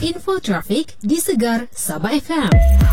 Info trafik di Segar Sabah FM.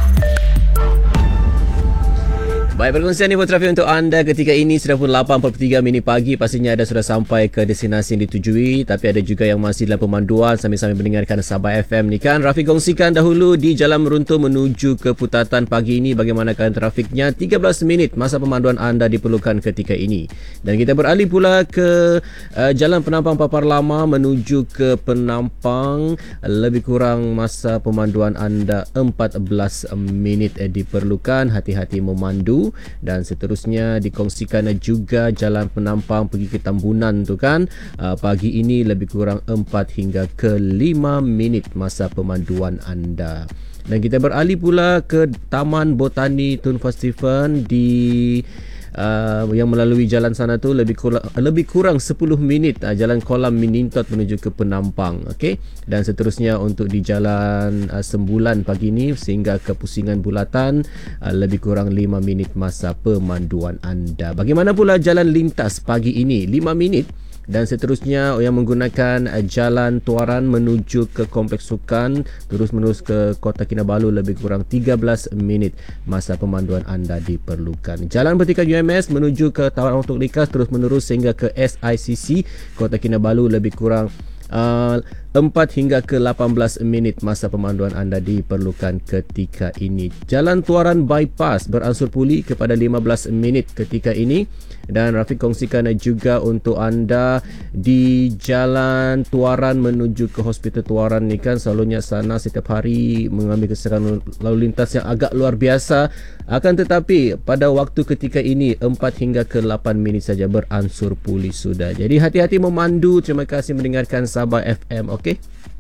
Baik, perkongsian info trafik untuk anda ketika ini sudah pukul 8.43 minit pagi. Pastinya anda sudah sampai ke destinasi yang ditujui, tapi ada juga yang masih dalam pemanduan sambil-sambil mendengarkan Sabah FM ni kan. Rafiq kongsikan dahulu di Jalan Meruntuh menuju ke Putatan pagi ini bagaimana keadaan trafiknya. 13 minit masa pemanduan anda diperlukan ketika ini. Dan kita beralih pula ke Jalan Penampang Papar Lama menuju ke Penampang. Lebih kurang masa pemanduan anda 14 minit diperlukan. Hati-hati memandu. Dan seterusnya dikongsikan juga Jalan Penampang pergi ke Tambunan tu kan, pagi ini lebih kurang 4 hingga ke 5 minit masa pemanduan anda. Dan kita beralih pula ke Taman Botani Tun Festival di yang melalui jalan sana tu lebih kurang 10 minit Jalan Kolam Minintot menuju ke Penampang. Okey, dan seterusnya untuk di Jalan Sembulan pagi ni sehingga ke Pusingan Bulatan lebih kurang 5 minit masa pemanduan anda. Bagaimana pula jalan lintas pagi ini? 5 minit. Dan seterusnya yang menggunakan Jalan Tuaran menuju ke Kompleks Sukan terus-menerus ke Kota Kinabalu lebih kurang 13 minit masa pemanduan anda diperlukan. Jalan Bertikan UMS menuju ke Taman Untuk Likas terus-menerus sehingga ke SICC Kota Kinabalu lebih kurang 4 hingga ke 18 minit masa pemanduan anda diperlukan ketika ini. Jalan Tuaran Bypass beransur pulih kepada 15 minit ketika ini. Dan Rafiq kongsikan juga untuk anda di Jalan Tuaran menuju ke Hospital Tuaran ni kan, selalunya sana setiap hari mengambil keserangan lalu lintas yang agak luar biasa. Akan tetapi pada waktu ketika ini 4 hingga ke 8 minit saja beransur pulih sudah. Jadi hati-hati memandu. Terima kasih mendengarkan Sabah FM. Okey.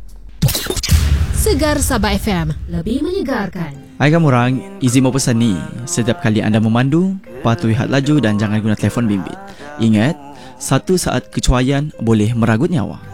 Segar Sabah FM, lebih menyegarkan. Hai kamu orang, izin mau pesan ni. Setiap kali anda memandu, patuhi had laju dan jangan guna telefon bimbit. Ingat, satu saat kecuaian boleh meragut nyawa.